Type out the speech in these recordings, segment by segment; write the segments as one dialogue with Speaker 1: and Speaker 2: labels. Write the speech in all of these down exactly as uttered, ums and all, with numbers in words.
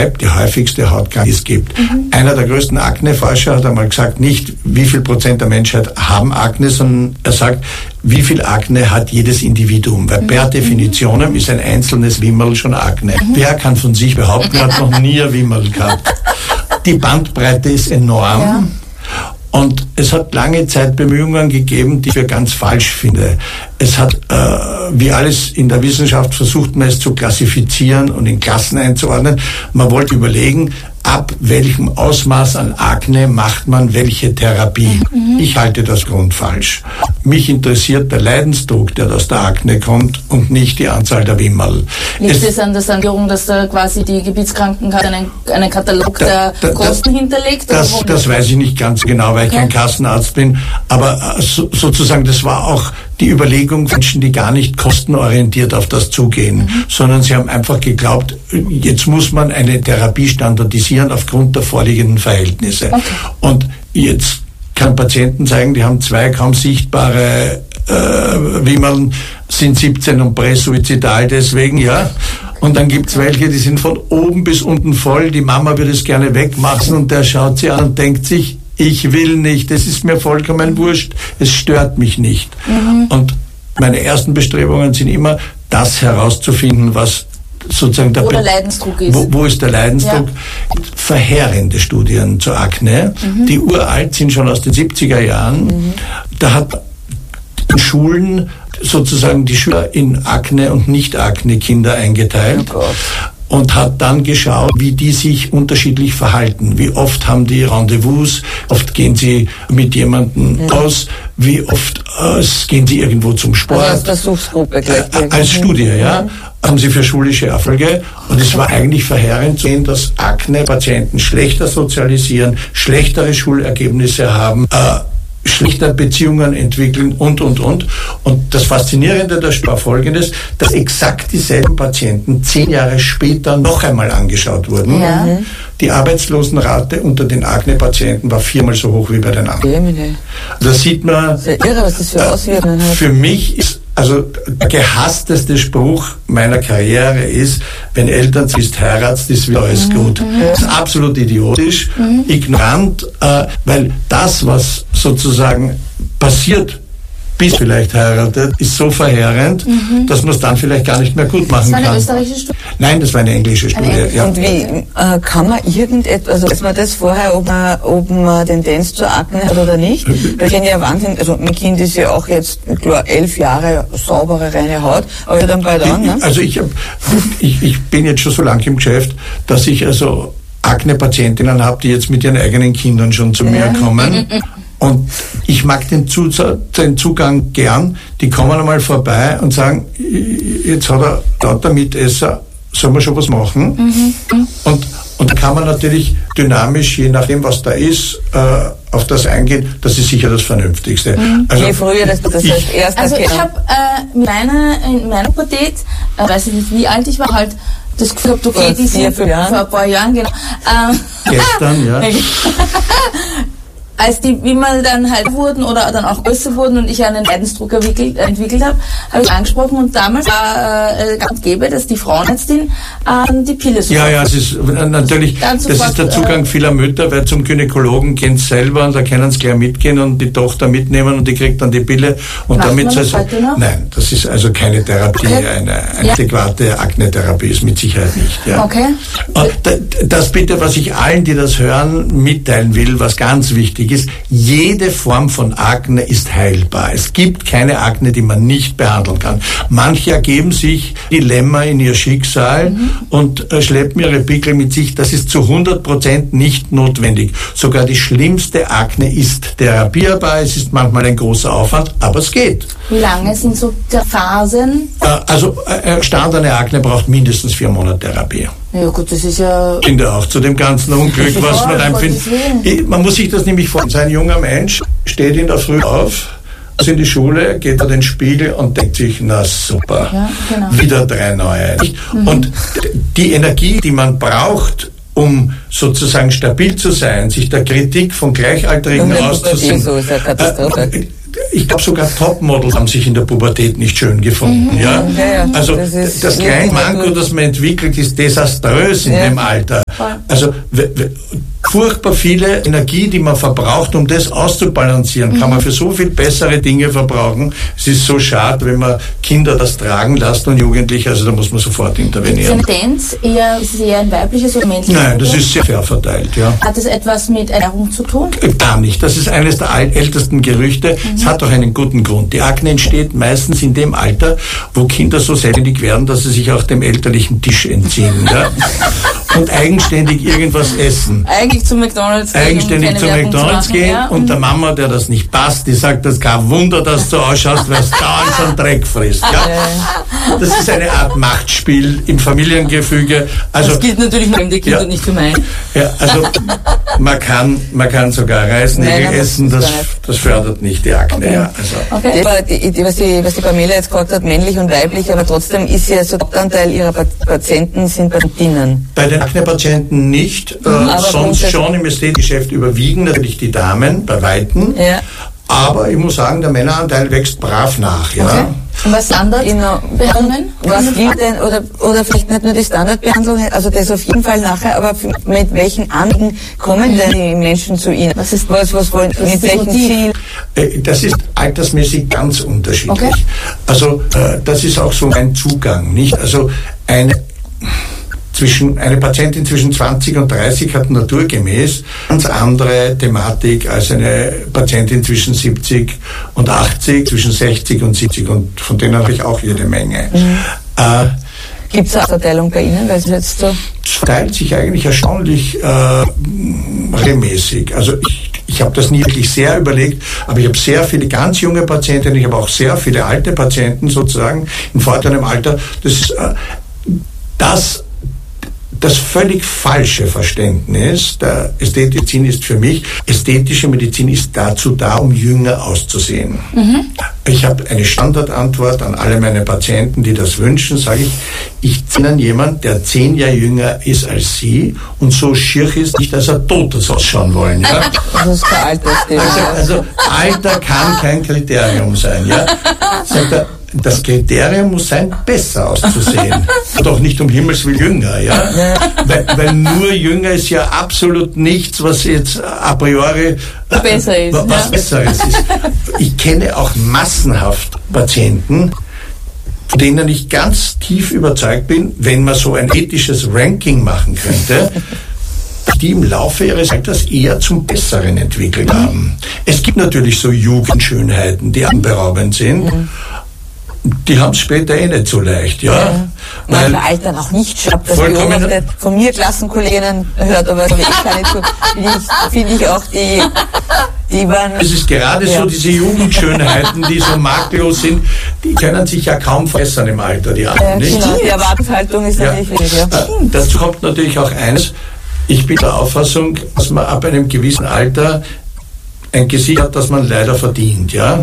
Speaker 1: beschreibt die häufigste Hautkrankheit, die es gibt. Mhm. Einer der größten Akne-Forscher hat einmal gesagt, nicht wie viel Prozent der Menschheit haben Akne, sondern er sagt, wie viel Akne hat jedes Individuum. Weil mhm. per Definition ist ein einzelnes Wimmerl schon Akne. Mhm. Wer kann von sich behaupten, hat noch nie ein Wimmerl gehabt. Die Bandbreite ist enorm. Ja. Und es hat lange Zeit Bemühungen gegeben, die ich für ganz falsch finde. Es hat, äh, wie alles in der Wissenschaft, versucht man es zu klassifizieren und in Klassen einzuordnen. Man wollte überlegen, ab welchem Ausmaß an Akne macht man welche Therapie. Mhm. Ich halte das grundfalsch. Mich interessiert der Leidensdruck, der aus der Akne kommt, und nicht die Anzahl der Wimmerl.
Speaker 2: Liegt es an der Sanierung, dass da quasi die Gebietskrankenkasse einen, einen Katalog da, der da, Kosten da, hinterlegt?
Speaker 1: Das, das weiß ich nicht ganz genau, weil okay. ich kein Kassenarzt bin. Aber so, sozusagen, das war auch die Überlegung von Menschen, die gar nicht kostenorientiert auf das zugehen, mhm. sondern sie haben einfach geglaubt, jetzt muss man eine Therapie standardisieren aufgrund der vorliegenden Verhältnisse. Okay. Und jetzt kann Patienten zeigen, die haben zwei kaum sichtbare äh, Wimmeln, sind siebzehn und präsuizidal deswegen, ja. Und dann gibt's welche, die sind von oben bis unten voll, die Mama würde es gerne wegmachen und der schaut sie an und denkt sich, ich will nicht, es ist mir vollkommen wurscht, es stört mich nicht. Mhm. Und meine ersten Bestrebungen sind immer, das herauszufinden, was sozusagen der,
Speaker 2: wo der Leidensdruck ist.
Speaker 1: Wo, wo ist der Leidensdruck? Ja. Verheerende Studien zur Akne, mhm. die uralt sind, schon aus den siebziger Jahren. Mhm. Da hat in Schulen sozusagen die Schüler in Akne- und Nicht-Akne-Kinder eingeteilt. Oh Gott. Und hat dann geschaut, wie die sich unterschiedlich verhalten. Wie oft haben die Rendezvous, oft gehen sie mit jemandem mhm. aus, wie oft äh, gehen sie irgendwo zum Sport. Also
Speaker 2: als Versuchsgruppe gleich.
Speaker 1: Äh, als Studie, ja. Mhm. Haben sie für schulische Erfolge. Und es war eigentlich verheerend zu sehen, dass Akne-Patienten schlechter sozialisieren, schlechtere Schulergebnisse haben, äh, schlechter Beziehungen entwickeln und, und, und. Und das Faszinierende der Studie war Folgendes, dass exakt dieselben Patienten zehn Jahre später noch einmal angeschaut wurden. Ja. Die Arbeitslosenrate unter den Akne-Patienten war viermal so hoch wie bei den anderen. Da sieht man,
Speaker 2: sehr irre, was das für Auswirkungen hat.
Speaker 1: Für mich ist also der gehassteste Spruch meiner Karriere ist, wenn Eltern ist, heiratst, ist wieder alles gut. Mhm. Das ist absolut idiotisch, mhm. ignorant, äh, weil das, was sozusagen passiert, bis vielleicht heiratet, ist so verheerend, mhm. dass man es dann vielleicht gar nicht mehr gut machen kann. Das war eine österreichische Studie? Nein, das war eine englische Studie. Eine
Speaker 2: ja. Und wie äh, kann man irgendetwas, also weiß man das vorher, ob man, ob man Tendenz zur Akne hat oder nicht? Wir kennen ja Wahnsinn, also mein Kind ist ja auch jetzt, klar, elf Jahre saubere, reine Haut, aber ja dann bald an, ne?
Speaker 1: Also ich, hab, ich, ich bin jetzt schon so lange im Geschäft, dass ich also Akne-Patientinnen habe, die jetzt mit ihren eigenen Kindern schon zu ja. mir kommen. Und ich mag den, Zus- den Zugang gern. Die kommen einmal vorbei und sagen, jetzt hat er lauter Mitesser, soll man schon was machen? Mhm. Und, und da kann man natürlich dynamisch, je nachdem was da ist, äh, auf das eingehen. Das ist sicher das Vernünftigste.
Speaker 2: Mhm. Also, je früher, das, das heißt erst. Also ich habe äh, meine, in meiner Pubertät, äh, weiß ich nicht wie alt ich war, halt das Gefühl gehabt, okay, die sind vor ein paar Jahren, genau. Ähm,
Speaker 1: Gestern, ja.
Speaker 2: Als die Wimmerl dann halt wurden oder dann auch größer wurden und ich einen Leidensdruck entwickelt, entwickelt habe, habe ich angesprochen und damals war äh, ganz gäbe, dass die Frauenärztin äh, die Pille so
Speaker 1: Ja, ja, es ist äh, natürlich, das sofort, ist der Zugang äh, vieler Mütter, weil zum Gynäkologen gehen sie selber und da können sie gleich mitgehen und die Tochter mitnehmen und die kriegt dann die Pille und damit sie also, nein, das ist also keine Therapie, okay. eine, eine ja. adäquate Akne-Therapie ist mit Sicherheit nicht. Ja.
Speaker 2: Okay.
Speaker 1: Und das bitte, was ich allen, die das hören, mitteilen will, was ganz wichtig ist, jede Form von Akne ist heilbar. Es gibt keine Akne, die man nicht behandeln kann. Manche ergeben sich Dilemma in ihr Schicksal mhm. und äh, schleppen ihre Pickel mit sich. Das ist zu hundert Prozent nicht notwendig. Sogar die schlimmste Akne ist therapierbar. Es ist manchmal ein großer Aufwand, aber es geht.
Speaker 2: Wie lange sind so Phasen?
Speaker 1: Äh, also äh, standardene Akne braucht mindestens vier Monate Therapie.
Speaker 2: Ja gut, das ist ja...
Speaker 1: Ich finde auch zu dem ganzen Unglück, was man empfindet. Man muss sich das nämlich vorstellen. So ein junger Mensch steht in der Früh auf, ist in die Schule, geht vor den Spiegel und denkt sich, na super, ja, genau. wieder drei neue. Mhm. Und die Energie, die man braucht, um sozusagen stabil zu sein, sich der Kritik von Gleichaltrigen auszusetzen. So ist ja Katastrophe. Äh, ich glaube, sogar Topmodels haben sich in der Pubertät nicht schön gefunden. Mhm. Ja? Ja, ja. Also das, das kleine Manko, das man entwickelt, ist desaströs in ja. dem Alter. Also w- w- furchtbar viele Energie, die man verbraucht, um das auszubalancieren, mhm. kann man für so viel bessere Dinge verbrauchen. Es ist so schade, wenn man Kinder das tragen lässt und Jugendliche, also da muss man sofort intervenieren.
Speaker 3: Ist Tendenz eher, ist es eher ein weibliches oder männliches?
Speaker 1: Nein, das ist sehr fair verteilt, ja.
Speaker 3: Hat es etwas mit Ernährung zu tun?
Speaker 1: Gar nicht. Das ist eines der ältesten Gerüchte. Mhm. Es hat auch einen guten Grund. Die Akne entsteht meistens in dem Alter, wo Kinder so selbstständig werden, dass sie sich auch dem elterlichen Tisch entziehen, ja. Und eigenständig irgendwas essen.
Speaker 3: Eigentlich zum McDonald's gehen.
Speaker 1: Eigenständig zum McDonald's gehen ja. und der Mama, der das nicht passt, die sagt, das ist kein Wunder, dass du so ausschaust, weil es dauernd so einen Dreck frisst. Ja? Das ist eine Art Machtspiel im Familiengefüge. Also,
Speaker 3: das gilt natürlich für die Kinder, ja, nicht für mein.
Speaker 1: Ja, also man kann, man kann sogar Reisnägel Nein, essen, das, das fördert nicht die Akne. Okay. Ja, also.
Speaker 2: Okay. Die, die, was, die, was die Pamela jetzt gesagt hat, männlich und weiblich, aber trotzdem ist ja so der Hauptanteil ihrer Patienten sind Patientinnen.
Speaker 1: Bei den Akne-Patienten nicht, mhm, äh, sonst schon im Ästhetikgeschäft überwiegen natürlich die Damen bei Weitem. Ja. Aber ich muss sagen, der Männeranteil wächst brav nach. Ja.
Speaker 3: Okay. Und was Standardbehandlungen?
Speaker 2: Was gilt denn, oder, oder vielleicht nicht nur die Standardbehandlungen, also das auf jeden Fall nachher, aber mit welchen Anliegen kommen denn die Menschen zu Ihnen? Was ist, was, was wollen, mit welchem Ziel?
Speaker 1: Das ist altersmäßig ganz unterschiedlich.
Speaker 3: Okay.
Speaker 1: Also, äh, das ist auch so ein Zugang, nicht? Also, eine, Zwischen, eine Patientin zwischen zwanzig und dreißig hat naturgemäß ganz andere Thematik als eine Patientin zwischen siebzig und achtzig, zwischen sechzig und siebzig, und von denen habe ich auch jede Menge. Mhm. Äh,
Speaker 2: Gibt es eine Verteilung bei Ihnen? Weil es jetzt so
Speaker 1: es verteilt sich eigentlich erstaunlich äh, regelmäßig. Also ich, ich habe das nie wirklich sehr überlegt, aber ich habe sehr viele ganz junge Patientinnen, ich habe auch sehr viele alte Patienten sozusagen in fortgeschrittenem Alter. Das ist äh, das Das völlig falsche Verständnis der Ästhetikmedizin ist für mich, ästhetische Medizin ist dazu da, um jünger auszusehen. Mhm. Ich habe eine Standardantwort an alle meine Patienten, die das wünschen, sage ich, ich ziehe an jemanden, der zehn Jahre jünger ist als Sie und so schier ist, nicht als er Totes ausschauen wollen. Ja?
Speaker 2: Das ist kein Altersthema.
Speaker 1: Also, also Alter kann kein Kriterium sein. Ja? Sagt er, das Kriterium muss sein, besser auszusehen. Doch nicht um Himmels Willen jünger, ja? ja. Weil, weil nur jünger ist ja absolut nichts, was jetzt a priori
Speaker 3: äh, besser ist,
Speaker 1: was ja. Besseres ist. Ich kenne auch massenhaft Patienten, von denen ich ganz tief überzeugt bin, wenn man so ein ethisches Ranking machen könnte, die im Laufe ihres Alters eher zum Besseren entwickelt haben. Es gibt natürlich so Jugendschönheiten, die atemberaubend sind. Mhm. Die haben es später eh nicht so leicht, ja. ja.
Speaker 2: Weil man Alter noch nicht schafft, das beobachtet. Von mir Klassenkolleginnen hört, aber ich kann nicht so, finde ich, find ich auch die, die waren...
Speaker 1: Es ist gerade ja. so, diese Jugendschönheiten, die so makellos sind, die können sich ja kaum verbessern im Alter, die anderen,
Speaker 2: ja, nicht? Genau, die Erwartungshaltung ist ja. natürlich wichtig, ja.
Speaker 1: Äh, dazu kommt natürlich auch eines, ich bin der Auffassung, dass man ab einem gewissen Alter ein Gesicht hat, das man leider verdient, ja.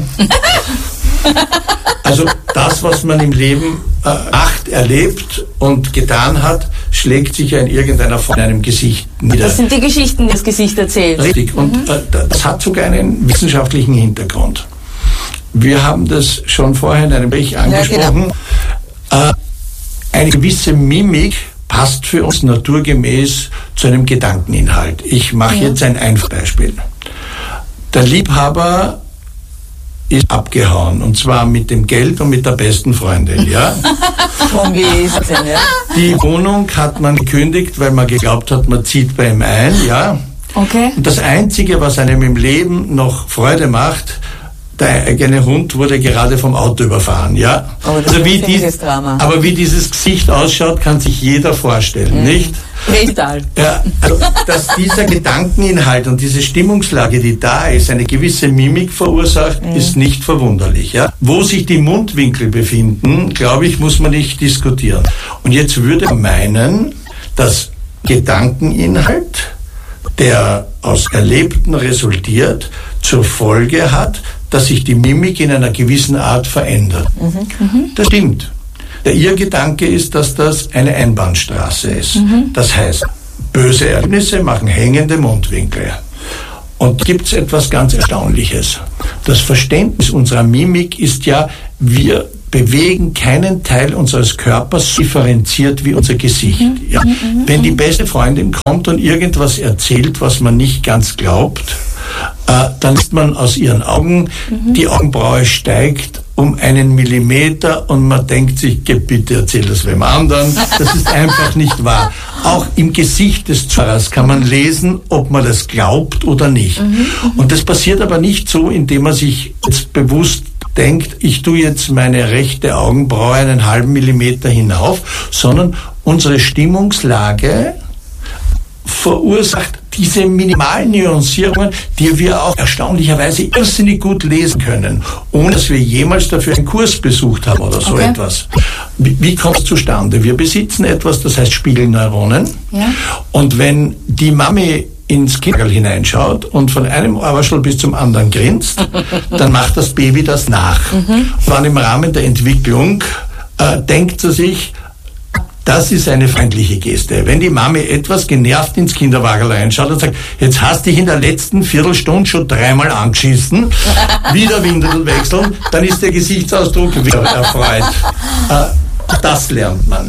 Speaker 1: Also das, was man im Leben äh, macht, erlebt und getan hat, schlägt sich ja in irgendeiner Form in einem Gesicht nieder.
Speaker 3: Das sind die Geschichten, die das Gesicht erzählt.
Speaker 1: Richtig, und mhm. äh, das hat sogar einen wissenschaftlichen Hintergrund. Wir haben das schon vorher in einem Bericht angesprochen. Ja, genau. äh, eine gewisse Mimik passt für uns naturgemäß zu einem Gedankeninhalt. Ich mache ja. jetzt ein einfaches Beispiel. Der Liebhaber ist abgehauen, und zwar mit dem Geld und mit der besten Freundin, ja.
Speaker 2: Und wie ist es denn, ja?
Speaker 1: Die Wohnung hat man gekündigt, weil man geglaubt hat, man zieht bei ihm ein, ja.
Speaker 3: Okay.
Speaker 1: Und das Einzige, was einem im Leben noch Freude macht, der eigene Hund wurde gerade vom Auto überfahren, ja.
Speaker 2: Aber, das also wie dies, Drama.
Speaker 1: aber wie dieses Gesicht ausschaut, kann sich jeder vorstellen, mhm. nicht?
Speaker 3: Total.
Speaker 1: Ja, also, dass dieser Gedankeninhalt und diese Stimmungslage, die da ist, eine gewisse Mimik verursacht, mhm. ist nicht verwunderlich. Ja? Wo sich die Mundwinkel befinden, glaube ich, muss man nicht diskutieren. Und jetzt würde man meinen, dass Gedankeninhalt, der aus Erlebten resultiert, zur Folge hat, dass sich die Mimik in einer gewissen Art verändert. Mhm. Das stimmt. Der Irrgedanke ist, dass das eine Einbahnstraße ist. Mhm. Das heißt, böse Erlebnisse machen hängende Mundwinkel. Und da gibt es etwas ganz Erstaunliches. Das Verständnis unserer Mimik ist ja, wir bewegen keinen Teil unseres Körpers so differenziert wie unser Gesicht. Mhm. Ja. Mhm. Wenn die beste Freundin kommt und irgendwas erzählt, was man nicht ganz glaubt, äh, dann sieht man aus ihren Augen, mhm. die Augenbraue steigt um einen Millimeter und man denkt sich, geh bitte, erzähl das wem anderen. Das ist einfach nicht wahr. Auch im Gesicht des Zuhörers kann man lesen, ob man das glaubt oder nicht. Mhm. Und das passiert aber nicht so, indem man sich jetzt bewusst denkt, ich tue jetzt meine rechte Augenbraue einen halben Millimeter hinauf, sondern unsere Stimmungslage verursacht diese minimalen Nuancierungen, die wir auch erstaunlicherweise irrsinnig gut lesen können, ohne dass wir jemals dafür einen Kurs besucht haben oder so okay. etwas. Wie, wie kommt es zustande? Wir besitzen etwas, das heißt Spiegelneuronen. Ja. Und wenn die Mami ins Kinderl hineinschaut und von einem Ohrwaschel bis zum anderen grinst, dann macht das Baby das nach. Mhm. Und dann im Rahmen der Entwicklung äh, denkt sie sich, das ist eine freundliche Geste. Wenn die Mami etwas genervt ins Kinderwagerl reinschaut und sagt, jetzt hast dich in der letzten Viertelstunde schon dreimal angeschissen, wieder Windel wechseln, dann ist der Gesichtsausdruck wieder erfreut. Äh, das lernt man.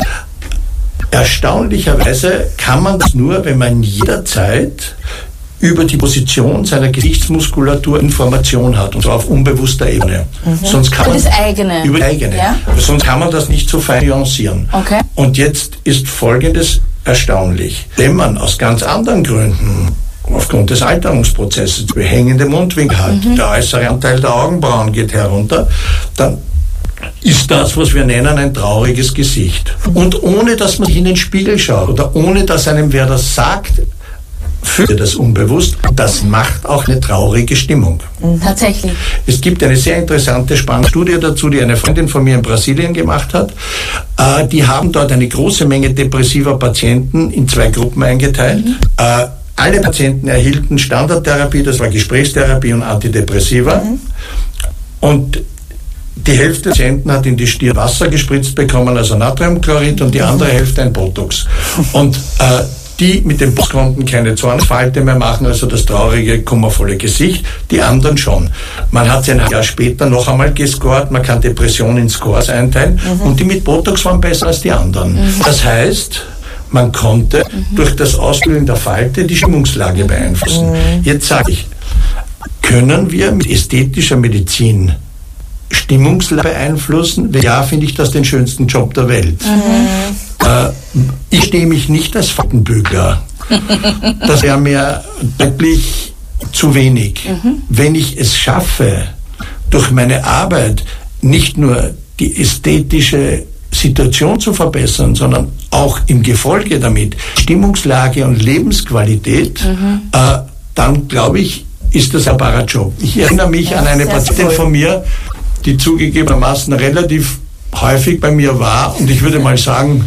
Speaker 1: Erstaunlicherweise kann man das nur, wenn man jederzeit über die Position seiner Gesichtsmuskulatur Information hat, und zwar auf unbewusster Ebene. Mhm. Sonst kann man,
Speaker 3: über das eigene.
Speaker 1: Über das eigene. Ja? Sonst kann man das nicht so fein nuancieren. Okay. Und jetzt ist Folgendes erstaunlich. Wenn man aus ganz anderen Gründen, aufgrund des Alterungsprozesses, hängende Mundwinkel hat, mhm. der äußere Anteil der Augenbrauen geht herunter, dann ist das, was wir nennen, ein trauriges Gesicht. Und ohne, dass man in den Spiegel schaut oder ohne, dass einem wer das sagt, fühlt das unbewusst. Das macht auch eine traurige Stimmung.
Speaker 3: Tatsächlich.
Speaker 1: Es gibt eine sehr interessante, spannende Studie dazu, die eine Freundin von mir in Brasilien gemacht hat. Äh, die haben dort eine große Menge depressiver Patienten in zwei Gruppen eingeteilt. Mhm. Äh, alle Patienten erhielten Standardtherapie, das war Gesprächstherapie und Antidepressiva. Mhm. Und die Hälfte der Patienten hat in die Stirn Wasser gespritzt bekommen, also Natriumchlorid, und die andere Hälfte ein Botox. Und äh, die mit dem Botox konnten keine Zornfalte mehr machen, also das traurige, kummervolle Gesicht, die anderen schon. Man hat sie ein Jahr später noch einmal gescored, man kann Depressionen in Scores einteilen, mhm. und die mit Botox waren besser als die anderen. Mhm. Das heißt, man konnte mhm. durch das Ausfüllen der Falte die Stimmungslage beeinflussen. Mhm. Jetzt sage ich, können wir mit ästhetischer Medizin Stimmungslage beeinflussen? Wenn ja, finde ich das den schönsten Job der Welt. Mhm. Äh, ich stehe mich nicht als Faltenbügler. Das wäre mir wirklich zu wenig. Mhm. Wenn ich es schaffe, durch meine Arbeit nicht nur die ästhetische Situation zu verbessern, sondern auch im Gefolge damit Stimmungslage und Lebensqualität, mhm. äh, dann glaube ich, ist das ein barer Job. Ich erinnere mich ja, an eine Patientin von mir, die zugegebenermaßen relativ häufig bei mir war und ich würde mal sagen,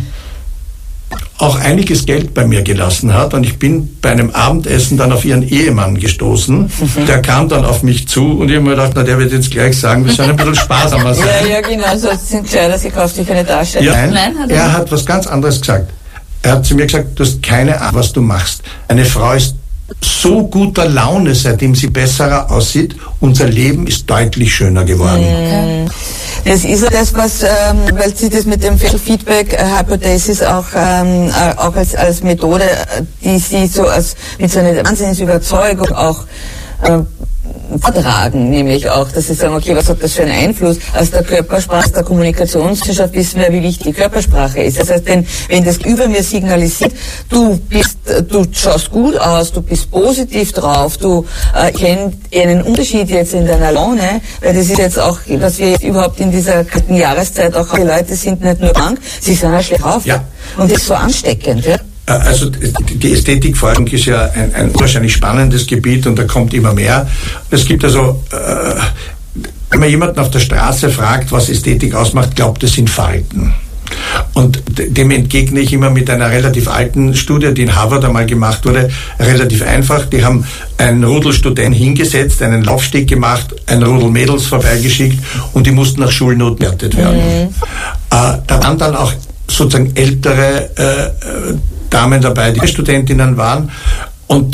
Speaker 1: auch einiges Geld bei mir gelassen hat, und ich bin bei einem Abendessen dann auf ihren Ehemann gestoßen. Mhm. Der kam dann auf mich zu und ich habe mir gedacht, na, der wird jetzt gleich sagen, wir sollen ein bisschen sparsamer sein.
Speaker 2: Ja, ja, genau, so sind Kleider, sie kauft sich eine Tasche.
Speaker 1: Ja, nein, nein hat er, er hat was ganz anderes gesagt. Er hat zu mir gesagt, du hast keine Ahnung, was du machst. Eine Frau ist so guter Laune, seitdem sie besserer aussieht. Unser Leben ist deutlich schöner geworden.
Speaker 2: Okay. Das ist ja das, was, ähm, weil Sie das mit dem Feedback-Hypothesis auch, ähm, auch als, als Methode, die Sie so als, mit so einer Wahnsinnsüberzeugung auch äh, vertragen, nämlich auch, dass sie sagen, okay, was hat das für einen Einfluss? Aus der Körpersprache, aus der Kommunikationswissenschaft wissen wir, wie wichtig die Körpersprache ist. Das heißt, denn, wenn das über mir signalisiert, du bist, du schaust gut aus, du bist positiv drauf, du äh, kennst einen Unterschied jetzt in deiner Laune, weil das ist jetzt auch, was wir jetzt überhaupt in dieser kalten Jahreszeit auch, die Leute sind nicht nur krank, sie sind auch schlecht drauf. Ja. Und das ist so ansteckend, ja.
Speaker 1: Also die Ästhetikforschung ist ja ein, ein wahrscheinlich spannendes Gebiet und da kommt immer mehr. Es gibt also, äh, wenn man jemanden auf der Straße fragt, was Ästhetik ausmacht, glaubt es sind Falten. Und dem entgegne ich immer mit einer relativ alten Studie, die in Harvard einmal gemacht wurde, relativ einfach. Die haben einen Rudel Studenten hingesetzt, einen Laufsteg gemacht, ein Rudel Mädels vorbeigeschickt und die mussten nach Schulnoten bewertet werden. Mhm. Äh, da waren dann auch sozusagen ältere äh, Damen dabei, die Studentinnen waren, und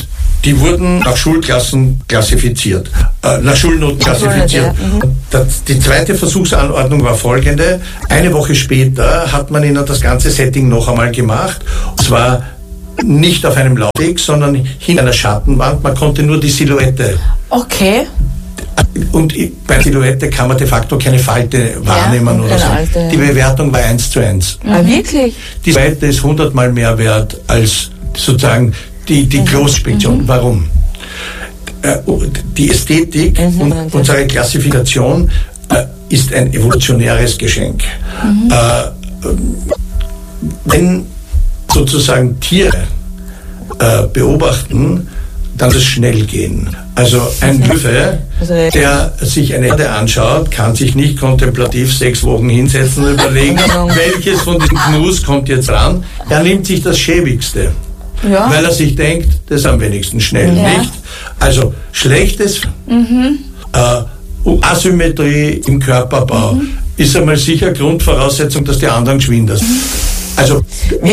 Speaker 1: die wurden nach Schulklassen klassifiziert, äh, nach Schulnoten klassifiziert. Und das, die zweite Versuchsanordnung war folgende. Eine Woche später hat man ihnen das ganze Setting noch einmal gemacht. Und zwar nicht auf einem Laufweg, sondern hinter einer Schattenwand. Man konnte nur die Silhouette.
Speaker 3: Okay.
Speaker 1: Und bei der Silhouette kann man de facto keine Falte wahrnehmen ja, oder so. Alte. Die Bewertung war eins zu eins.
Speaker 3: Mhm. Ah, wirklich?
Speaker 1: Die Silhouette ist hundertmal mehr wert als sozusagen die, die Großspektion. Mhm. Warum? Äh, die Ästhetik mhm. und unsere Klassifikation äh, ist ein evolutionäres Geschenk. Mhm. Äh, wenn sozusagen Tiere äh, beobachten, dann muss es schnell gehen. Also ein Löwe, der sich eine Erde anschaut, kann sich nicht kontemplativ sechs Wochen hinsetzen und überlegen, welches von diesen Gnus kommt jetzt ran. Er nimmt sich das Schäbigste, ja. weil er sich denkt, das ist am wenigsten schnell, ja. nicht? Also schlechtes, mhm. äh, Asymmetrie im Körperbau mhm. ist einmal sicher Grundvoraussetzung, dass die anderen geschwinder sind. Mhm. Also,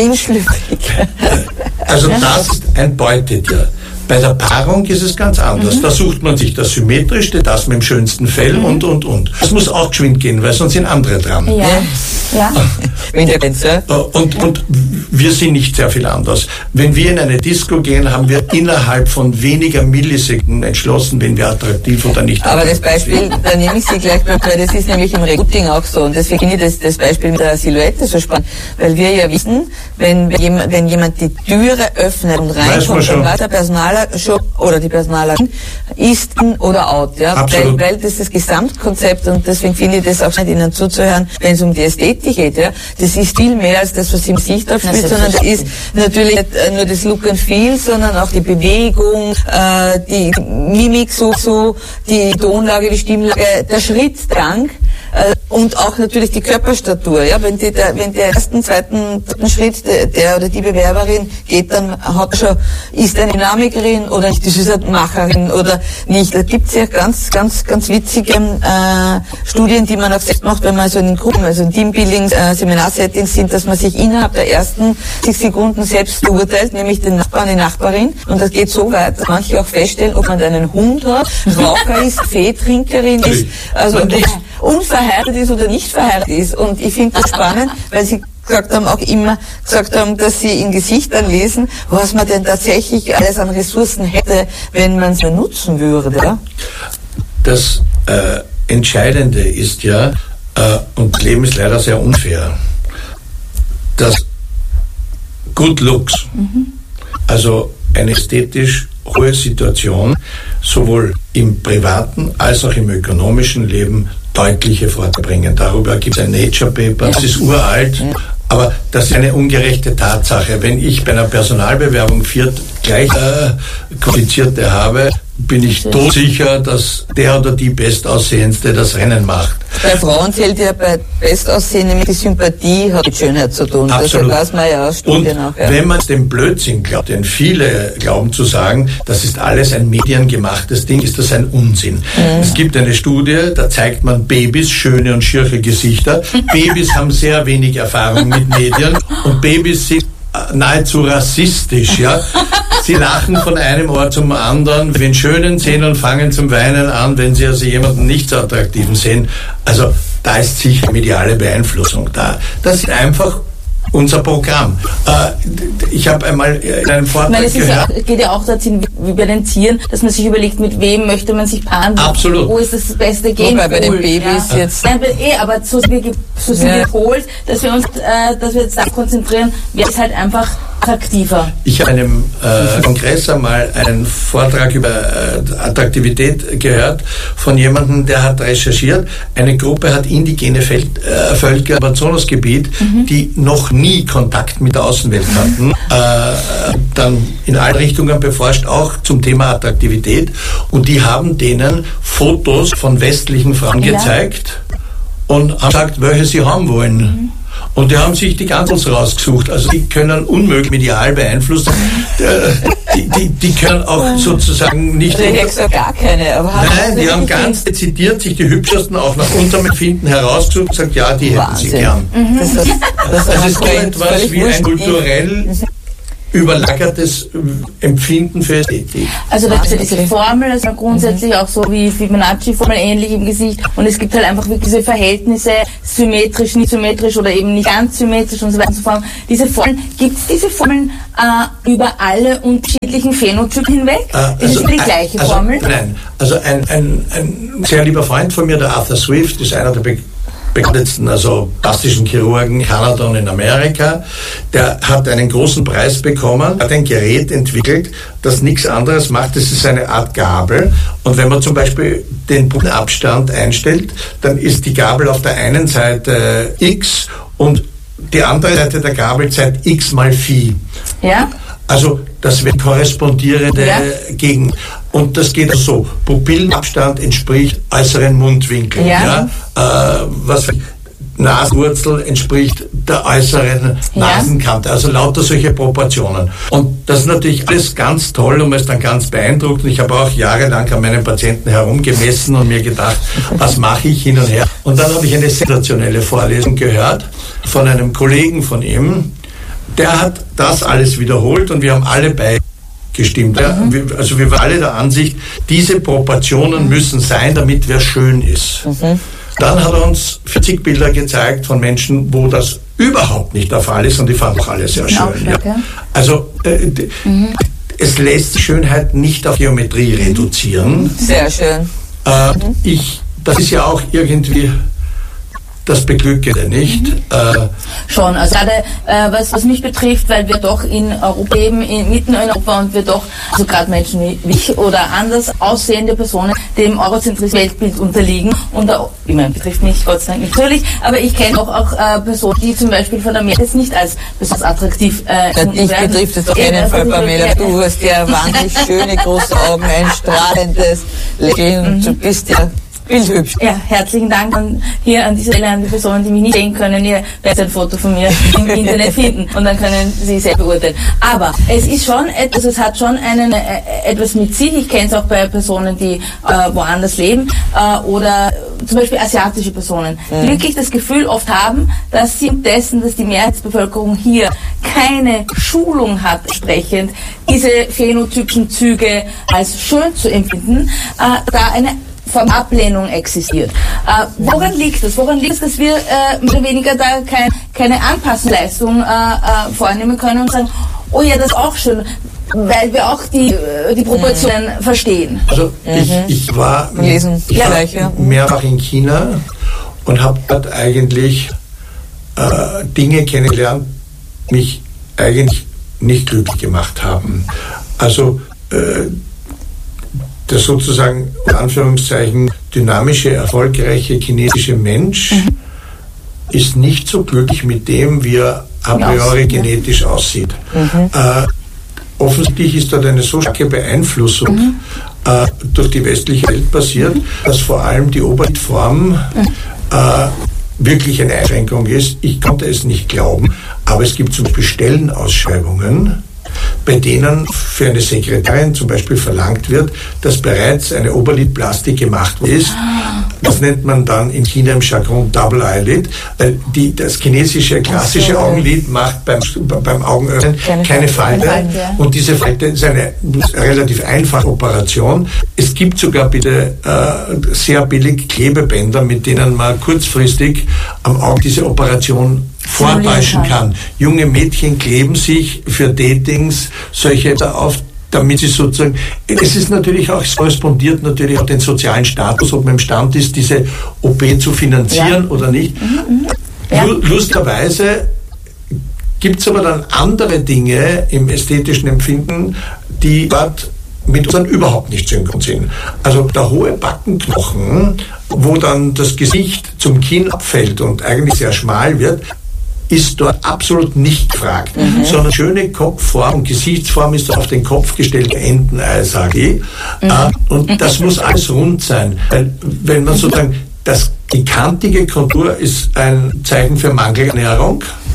Speaker 1: also das ist ein Beutetier. Bei der Paarung ist es ganz anders. Mhm. Da sucht man sich das Symmetrischste, das mit dem schönsten Fell mhm. und, und, und. Das muss auch geschwind gehen, weil sonst sind andere dran.
Speaker 3: Ja. Ja.
Speaker 1: Und, und wir sind nicht sehr viel anders. Wenn wir in eine Disco gehen, haben wir innerhalb von weniger Millisekunden entschlossen, wenn wir attraktiv oder nicht
Speaker 2: Aber
Speaker 1: attraktiv
Speaker 2: das Beispiel, sind. Da nehme ich Sie gleich, weil das ist nämlich im Recruiting auch so. Und deswegen finde ich das, das Beispiel mit der Silhouette so spannend. Weil wir ja wissen, wenn jemand, wenn jemand die Türe öffnet und reinkommt, dann war der Personaler schon, oder die Personalerin ist in oder out. Ja? Weil, weil das ist das Gesamtkonzept und deswegen finde ich das auch nicht, Ihnen zuzuhören, wenn es um die Ästhetik geht. Ja? Das ist viel mehr als das, was im Gesicht aufspielt, sondern das ist natürlich nicht nur das Look and Feel, sondern auch die Bewegung, äh, die Mimik, so, so, die Tonlage, die Stimmlage, der Schrittgang. Äh, und auch natürlich die Körperstatur. Ja, wenn, die, der, wenn der ersten, zweiten, dritten Schritt der, der oder die Bewerberin geht, dann hat schon, ist eine Dynamikerin oder nicht, das ist eine Macherin oder nicht. Da gibt es ja ganz, ganz, ganz witzige äh, Studien, die man auch selbst macht, wenn man so in Gruppen, also in Teambuildings, äh, Seminarsettings sind, dass man sich innerhalb der ersten zig Sekunden selbst beurteilt, nämlich den Nachbarn, die Nachbarin. Und das geht so weit, dass manche auch feststellen, ob man einen Hund hat, Raucher ist, Feetrinkerin ist, also unverheiratet ist oder nicht verheiratet ist. Und ich finde das spannend, weil Sie gesagt haben, auch immer gesagt haben, dass Sie in Gesichtern lesen, was man denn tatsächlich alles an Ressourcen hätte, wenn man es nutzen würde.
Speaker 1: Das äh, Entscheidende ist ja, äh, und Leben ist leider sehr unfair, dass Good Looks, mhm. also eine ästhetisch hohe Situation, sowohl im privaten als auch im ökonomischen Leben deutliche Vorteile bringen. Darüber gibt es ein Nature Paper, das ist uralt, aber das ist eine ungerechte Tatsache. Wenn ich bei einer Personalbewerbung vier gleich äh, Qualifizierte habe, bin ich todsicher, dass der oder die Bestaussehendste das Rennen macht.
Speaker 2: Bei Frauen zählt ja bei Bestaussehen nämlich die Sympathie hat mit Schönheit zu tun.
Speaker 1: Absolut.
Speaker 2: Das weiß man ja aus Studien
Speaker 1: Und
Speaker 2: auch. Ja.
Speaker 1: Wenn man den Blödsinn glaubt, denn viele glauben zu sagen, das ist alles ein mediengemachtes Ding, ist das ein Unsinn. Mhm. Es gibt eine Studie, da zeigt man Babys, schöne und schirche Gesichter. Babys haben sehr wenig Erfahrung mit Medien und Babys sind nahezu rassistisch, ja. Sie lachen von einem Ohr zum anderen, wenn Schönen sehen und fangen zum Weinen an, wenn sie also jemanden nicht so attraktiven sehen. Also da ist sicher mediale Beeinflussung da. Das ist einfach unser Programm. Äh, ich habe einmal in einem Vortrag
Speaker 3: Nein, es ist
Speaker 1: gehört...
Speaker 3: Es geht ja auch dazu, wie bei den Tieren, dass man sich überlegt, mit wem möchte man sich paaren.
Speaker 1: Absolut.
Speaker 3: Wo ist das beste Gen?
Speaker 2: Wobei bei den Babys ja. jetzt...
Speaker 3: Nein, eh, aber so sind wir, so sind ja. wir gepolt, dass wir uns äh, dass wir jetzt da konzentrieren, wer ist halt einfach attraktiver.
Speaker 1: Ich habe einem äh, Kongress einmal einen Vortrag über äh, Attraktivität gehört von jemandem, der hat recherchiert, eine Gruppe hat indigene Feld, äh, Völker im Amazonasgebiet, mhm. die noch nie Kontakt mit der Außenwelt hatten, äh, dann in alle Richtungen beforscht, auch zum Thema Attraktivität, und die haben denen Fotos von westlichen Frauen ja. gezeigt und haben gesagt, welche sie haben wollen. Mhm. Und die haben sich die ganz rausgesucht. Also die können unmöglich medial beeinflussen. Die, die, die können auch sozusagen nicht...
Speaker 2: Also ich hätte gesagt, gar keine. Aber
Speaker 1: Nein, die haben ganz dezidiert sich die hübschesten auch nach unserem Empfinden herausgesucht und gesagt, ja, die hätten Wahnsinn. sie gern.
Speaker 2: Mhm. Das, das, das,
Speaker 1: das ist so etwas wie ein kulturell überlagertes Empfinden für Ästhetik.
Speaker 3: Also da ist ja diese Formel, also grundsätzlich auch so wie Fibonacci-Formel ähnlich im Gesicht, und es gibt halt einfach wirklich diese Verhältnisse, symmetrisch, nicht symmetrisch oder eben nicht ganz symmetrisch und so weiter und so fort. Diese Formeln, gibt es diese Formeln äh, über alle unterschiedlichen Phänotypen hinweg? Äh, also ist es die gleiche
Speaker 1: also,
Speaker 3: Formel?
Speaker 1: Nein, also ein, ein, ein sehr lieber Freund von mir, der Arthur Swift, ist einer der Be bekanntesten, also plastischen Chirurgen in Kanada und in Amerika. Der hat einen großen Preis bekommen, hat ein Gerät entwickelt, das nichts anderes macht. Das ist eine Art Gabel. Und wenn man zum Beispiel den Abstand einstellt, dann ist die Gabel auf der einen Seite X und die andere Seite der Gabel zeigt X mal Phi.
Speaker 3: Ja.
Speaker 1: Also das wäre korrespondierende ja. Gegend. Und das geht so. Pupillenabstand entspricht äußeren Mundwinkel. Ja. Ja? Äh, was Nasenwurzel entspricht der äußeren ja. Nasenkante. Also lauter solche Proportionen. Und das ist natürlich alles ganz toll und man ist dann ganz beeindruckt. Und ich habe auch jahrelang an meinen Patienten herumgemessen und mir gedacht, was mache ich hin und her. Und dann habe ich eine sensationelle Vorlesung gehört von einem Kollegen von ihm. Der hat das alles wiederholt und wir haben alle beigestimmt. Mhm. Ja, wir, also wir waren alle der Ansicht, diese Proportionen mhm. müssen sein, damit wer schön ist. Mhm. Dann hat er uns vierzig Bilder gezeigt von Menschen, wo das überhaupt nicht der Fall ist und die fanden auch alle sehr schön. Ja. Ja. Also äh, mhm. es lässt die Schönheit nicht auf Geometrie reduzieren.
Speaker 2: Sehr schön.
Speaker 1: Äh, mhm. ich, das ist ja auch irgendwie das Beglückende, nicht? Mhm. Äh,
Speaker 3: Schon, also gerade äh, was, was mich betrifft, weil wir doch in Europa leben, in, mitten in Europa, und wir doch, also gerade Menschen wie ich oder anders aussehende Personen, dem eurozentrischen Weltbild unterliegen, und da, ich meine, betrifft mich Gott sei Dank natürlich, aber ich kenne auch, auch äh, Personen, die zum Beispiel von der Amerika jetzt nicht als besonders attraktiv äh,
Speaker 2: ja, dich betrifft es auf jeden Fall, Pamela. Du hast ja wahnsinnig schöne große Augen, ein strahlendes Lächeln, mhm. du bist ja bildhübsch.
Speaker 3: Ja, herzlichen Dank an, hier an dieser Stelle an die Personen, die mich nicht sehen können. Ihr werdet ein Foto von mir im Internet finden und dann können Sie selbst beurteilen. Aber es ist schon etwas, es hat schon einen, äh, etwas mit sich. Ich kenne es auch bei Personen, die äh, woanders leben äh, oder zum Beispiel asiatische Personen, die mhm. wirklich das Gefühl oft haben, dass sie dessen, dass die Mehrheitsbevölkerung hier keine Schulung hat, entsprechend diese phänotypischen Züge als schön zu empfinden, äh, da eine von Ablehnung existiert. Äh, woran liegt es? Woran liegt es, dass wir äh, mehr oder weniger da kein, keine Anpassungsleistung äh, äh, vornehmen können und sagen, oh ja, das ist auch schön, weil wir auch die, die Proportionen mhm. verstehen.
Speaker 1: Also ich, ich war
Speaker 2: Lesen.
Speaker 1: Ich
Speaker 2: ja.
Speaker 1: war mehrfach in China und habe dort eigentlich äh, Dinge kennengelernt, die mich eigentlich nicht glücklich gemacht haben. Also äh, der sozusagen, in Anführungszeichen, dynamische, erfolgreiche chinesische Mensch mhm. ist nicht so glücklich mit dem, wie er a priori ja. genetisch aussieht. Mhm. Äh, offensichtlich ist dort eine so starke Beeinflussung mhm. äh, durch die westliche Welt passiert, mhm. dass vor allem die Oberlidform mhm. äh, wirklich eine Einschränkung ist. Ich konnte es nicht glauben, aber es gibt zum Beispiel Stellenausschreibungen, bei denen für eine Sekretärin zum Beispiel verlangt wird, dass bereits eine Oberlidplastik gemacht ist. Das nennt man dann in China im Jargon Double Eyelid, weil die, das chinesische klassische so. Augenlid macht beim, beim Augenöffnen keine, keine Falte. Falte ja. Und diese Falte ist eine relativ einfache Operation. Es gibt sogar bitte äh, sehr billig Klebebänder, mit denen man kurzfristig am Auge diese Operation vortäuschen kann. Junge Mädchen kleben sich für Datings solche auf, damit sie sozusagen, es ist natürlich auch, es korrespondiert natürlich auch den sozialen Status, ob man imstande ist, diese O P zu finanzieren ja. oder nicht. Mhm, ja. Lustigerweise gibt es aber dann andere Dinge im ästhetischen Empfinden, die dort mit uns dann überhaupt nicht synchron sind. Also der hohe Backenknochen, wo dann das Gesicht zum Kinn abfällt und eigentlich sehr schmal wird, ist dort absolut nicht gefragt, mhm. sondern schöne Kopfform und Gesichtsform ist auf den Kopf gestellt, Entenei, sage ich. Mhm. Äh, und das muss alles rund sein. Weil, wenn man sozusagen, das, die kantige Kontur ist ein Zeichen für Mangelernährung.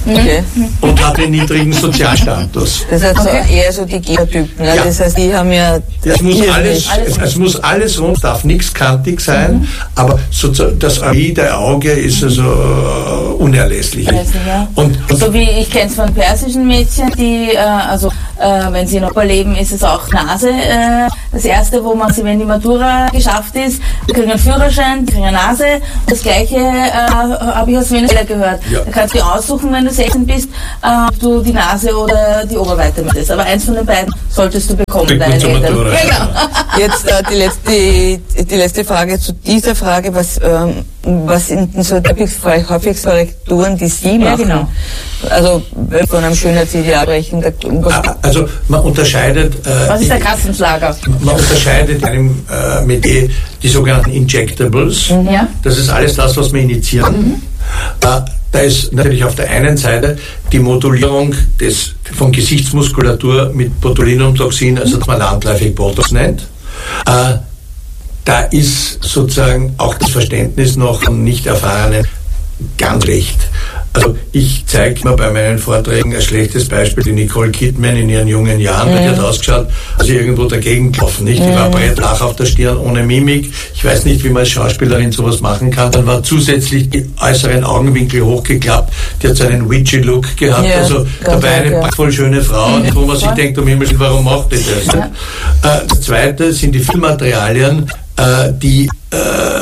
Speaker 2: Okay.
Speaker 1: und hat einen niedrigen Sozialstatus.
Speaker 2: Das heißt
Speaker 3: Okay.
Speaker 2: so eher so die Genotypen. Ne?
Speaker 1: Ja.
Speaker 2: Das heißt, die haben ja...
Speaker 1: Es muss
Speaker 2: Irrsinnig.
Speaker 1: alles, es, es muss alles rund, darf nichts kantig sein, mhm. aber sozusagen das Ai der Auge ist also uh, unerlässlich.
Speaker 3: Ja.
Speaker 1: Und, und
Speaker 3: so wie ich kenne es von persischen Mädchen, die, äh, also äh, wenn sie noch überleben, ist es auch Nase. Äh, das erste, wo man sie, wenn die Matura geschafft ist, die kriegen einen Führerschein, die kriegen eine Nase. Und das gleiche äh, habe ich aus Venezuela gehört.
Speaker 1: Ja.
Speaker 3: Da kannst du dir aussuchen, wenn du sechzehn bist, äh, ob du die Nase oder die Oberweite möchtest. Aber eins von den beiden solltest du bekommen,
Speaker 1: Kriegt man
Speaker 3: deine
Speaker 1: zur
Speaker 3: Eltern.
Speaker 1: Matura.
Speaker 3: Genau.
Speaker 2: Jetzt äh, die, letzte, die, die letzte Frage zu dieser Frage, was, ähm, was sind denn so die häufigsten Korrekturen, die Sie machen?
Speaker 3: Ja, genau.
Speaker 2: Also wenn wir von einem Schönheitsideal sprechen, da, was,
Speaker 1: also man unterscheidet. Äh,
Speaker 3: Was ist der Kassenschlager?
Speaker 1: Man unterscheidet in einem äh, Metier die sogenannten Injectables.
Speaker 3: Mhm. Ja.
Speaker 1: Das ist alles das, was wir initiieren. Mhm. Äh, da ist natürlich auf der einen Seite die Modulierung des, von Gesichtsmuskulatur mit Botulinumtoxin, also das man landläufig Botox nennt. Äh, da ist sozusagen auch das Verständnis noch von Nicht-Erfahrenen ganz schlecht. Also ich zeige mir bei meinen Vorträgen ein schlechtes Beispiel, die Nicole Kidman in ihren jungen Jahren, mhm. die hat ausgeschaut, als sie irgendwo dagegen gelaufen, nicht? Die mhm. war breitflach auf der Stirn, ohne Mimik. Ich weiß nicht, wie man als Schauspielerin sowas machen kann. Dann war zusätzlich die äußeren Augenwinkel hochgeklappt. Die hat so einen witchy-Look gehabt. Ja, also dabei eine ja. prachtvoll schöne Frau, mhm. wo man sich denkt, um Himmels Willen, warum macht die das? Ja. Äh, das Zweite sind die Filmmaterialien, äh, die äh,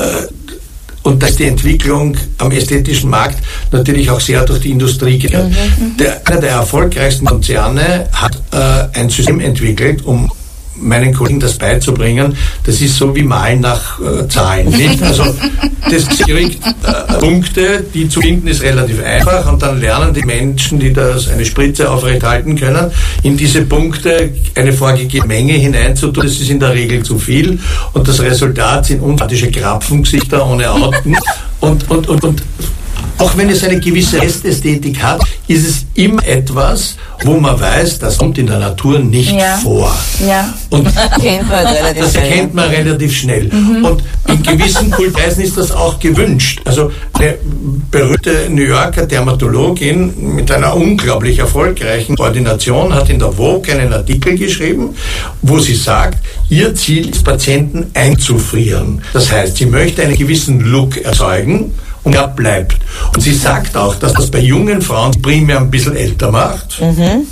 Speaker 1: und dass die Entwicklung am ästhetischen Markt natürlich auch sehr durch die Industrie geht. Mhm. Der, einer der erfolgreichsten Konzerne hat äh, ein System entwickelt, um meinen Kollegen das beizubringen. Das ist so wie Malen nach äh, Zahlen. Nicht? Also das kriegt äh, Punkte, die zu finden ist relativ einfach, und dann lernen die Menschen, die das eine Spritze aufrecht halten können, in diese Punkte eine vorgegebene Menge hineinzutun. Das ist in der Regel zu viel, und das Resultat sind unsympathische Krapfengesichter ohne Augen. Und, und, und, und auch wenn es eine gewisse Restästhetik hat, ist es immer etwas, wo man weiß, das kommt in der Natur nicht
Speaker 3: ja.
Speaker 1: vor.
Speaker 3: Ja.
Speaker 2: Und kennt man relativ
Speaker 1: das erkennt man relativ schnell. Mhm. Und in gewissen Kultkreisen ist das auch gewünscht. Also eine berühmte New Yorker Dermatologin mit einer unglaublich erfolgreichen Ordination hat in der Vogue einen Artikel geschrieben, wo sie sagt, ihr Ziel ist, Patienten einzufrieren. Das heißt, sie möchte einen gewissen Look erzeugen, und er bleibt. Und sie sagt auch, dass das bei jungen Frauen primär ein bisschen älter macht. Mhm.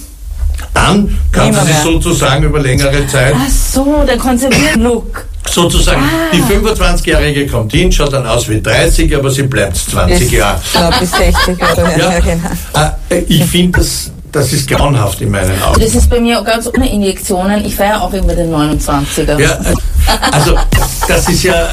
Speaker 1: Dann kann sie sich sozusagen über längere Zeit...
Speaker 3: Ach so, der konserviert Look.
Speaker 1: Sozusagen, ah. die fünfundzwanzigjährige kommt hin, schaut dann aus wie dreißig, aber sie bleibt zwanzig Jahre.
Speaker 2: Ja, bis sechzig. Oder
Speaker 1: ja, genau. Ich finde das... Das ist grauenhaft in meinen Augen.
Speaker 3: Das ist bei mir ganz ohne Injektionen. Ich feiere auch immer den neunundzwanziger.
Speaker 1: Ja, also das ist ja,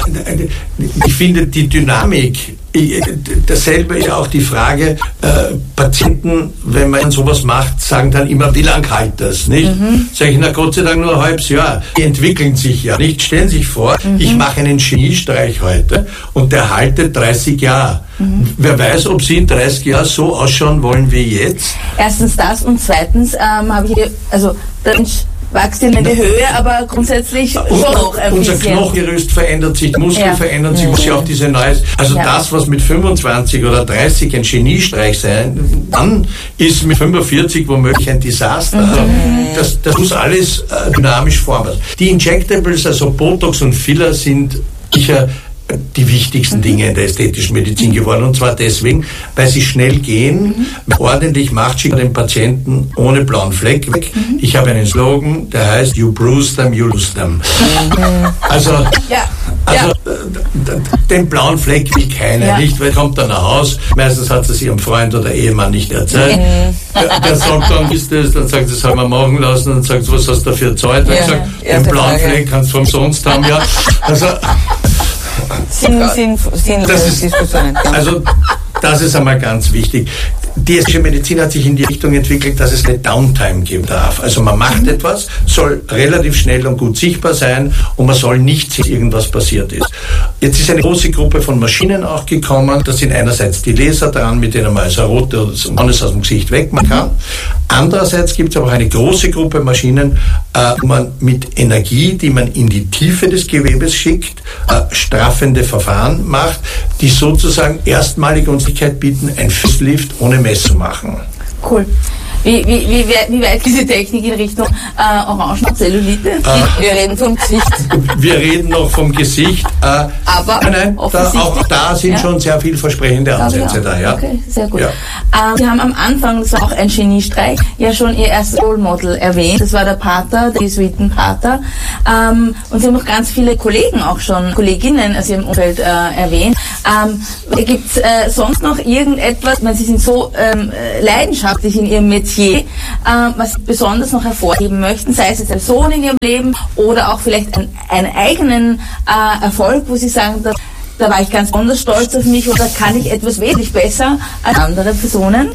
Speaker 1: ich finde die Dynamik, dasselbe ist auch die Frage, äh, Patienten, wenn man sowas macht, sagen dann immer, wie lang hält das, nicht? Mhm. Sag ich, na Gott sei Dank nur ein halbes Jahr. Die entwickeln sich ja nicht. Stellen Sie sich vor, mhm. ich mache einen Geniestreich heute und der haltet dreißig Jahre. Mhm. Wer weiß, ob Sie in dreißig Jahren so ausschauen wollen wie jetzt?
Speaker 3: Erstens das, und zweitens ähm, habe ich, also der Mensch wächst in die Höhe, aber grundsätzlich schon noch ein
Speaker 1: unser
Speaker 3: bisschen. Unser
Speaker 1: Knochengerüst verändert sich, die Muskeln
Speaker 3: ja.
Speaker 1: verändern sich, muss ja auch diese neues, also ja. das, was mit fünfundzwanzig oder dreißig ein Geniestreich sein, dann ist mit fünfundvierzig womöglich ein Desaster. Mhm. Also das, das muss alles äh, dynamisch formen. Die Injectables, also Botox und Filler, sind sicher die wichtigsten Dinge in der ästhetischen Medizin geworden. Und zwar deswegen, weil sie schnell gehen, mhm. ordentlich macht, schickt den Patienten ohne blauen Fleck weg. Mhm. Ich habe einen Slogan, der heißt You bruise them, you lose them. Mhm. Also,
Speaker 3: ja.
Speaker 1: also ja. den blauen Fleck will keiner, ja. nicht? Weil kommt dann nach Haus, meistens hat es ihrem Freund oder Ehemann nicht erzählt. Mhm. Der, der sagt dann, ist das, dann sagt, das haben wir machen lassen, und sagt, was hast du dafür gezahlt? Ja. Sagt, den blauen Frage. Fleck kannst du vom sonst haben, ja. Also,
Speaker 2: Sinn, Sinn, Sinn,
Speaker 1: das ist,
Speaker 2: Diskussionen.
Speaker 1: also das ist einmal ganz wichtig. Die ästhetische Medizin hat sich in die Richtung entwickelt, dass es eine Downtime geben darf. Also man macht etwas, soll relativ schnell und gut sichtbar sein, und man soll nicht sehen, dass irgendwas passiert ist. Jetzt ist eine große Gruppe von Maschinen auch gekommen. Da sind einerseits die Laser dran, mit denen man also rote oder alles aus dem Gesicht wegmachen kann. Andererseits gibt es aber auch eine große Gruppe Maschinen, äh, wo man mit Energie, die man in die Tiefe des Gewebes schickt, äh, straffende Verfahren macht, die sozusagen erstmalige Möglichkeit bieten, ein Facelift ohne Mess zu machen.
Speaker 3: Cool. Wie, wie, wie, wie weit diese Technik in Richtung äh, Orangen-Zellulite?
Speaker 2: Äh, wir reden vom Gesicht.
Speaker 1: Wir reden noch vom Gesicht. Äh,
Speaker 3: Aber
Speaker 1: nein, da, auch da sind ja. schon sehr vielversprechende Ansätze da. Ja.
Speaker 3: Okay, sehr gut.
Speaker 1: Ja.
Speaker 3: Ähm, Sie haben am Anfang, das war auch ein Geniestreich, ja schon Ihr erstes Role Model erwähnt. Das war der Pater, der Jesuitenpater. Ähm, und Sie haben auch ganz viele Kollegen auch schon, Kolleginnen aus Ihrem Umfeld äh, erwähnt. Ähm, Gibt es äh, sonst noch irgendetwas, ich meine, Sie sind so ähm, leidenschaftlich in Ihrem Metier, Äh, was Sie besonders noch hervorheben möchten, sei es jetzt ein Sohn in Ihrem Leben oder auch vielleicht ein, einen eigenen äh, Erfolg, wo Sie sagen, da, da war ich ganz besonders stolz auf mich oder kann ich etwas wesentlich besser als andere Personen?